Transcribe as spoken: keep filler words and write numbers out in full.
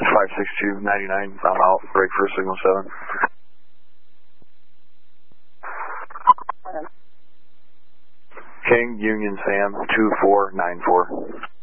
five six two ninety-nine, I'm out, break for signal seven. King, Union Sam, two four nine four.